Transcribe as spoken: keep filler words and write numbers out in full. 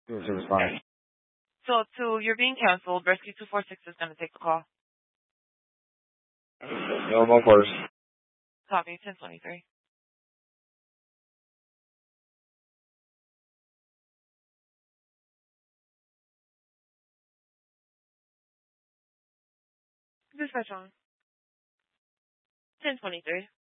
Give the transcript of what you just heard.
Customer service five. So two, you're being canceled. Rescue two four six is going to take the call. No, I'm on first. Copy, ten twenty-three. Dispatch on. ten twenty-three.